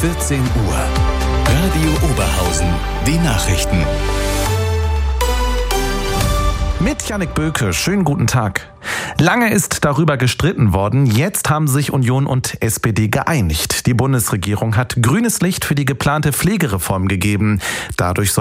14 Uhr. Radio Oberhausen. Die Nachrichten. Mit Jannik Böke, schönen guten Tag. Lange ist darüber gestritten worden, jetzt haben sich Union und SPD geeinigt. Die Bundesregierung hat grünes Licht für die geplante Pflegereform gegeben. Dadurch soll